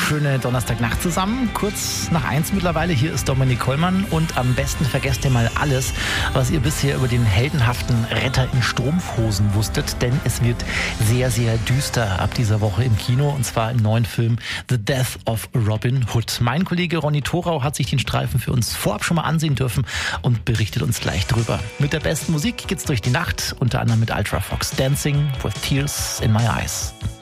wunderschöne Donnerstagnacht zusammen. Kurz nach 1 mittlerweile. Hier ist Dominik Kollmann und am besten vergesst ihr mal alles, was ihr bisher über den heldenhaften Retter in Strumpfhosen wusstet, denn es wird sehr, sehr düster ab dieser Woche im Kino und zwar im neuen Film The Death of Robin Hood. Mein Kollege Ronny Thorau hat sich den Streifen für uns vorab schon mal ansehen dürfen und berichtet uns gleich drüber. Mit der besten Musik geht's durch die Nacht, unter anderem mit Ultra Fox Dancing with Tears in My Eyes.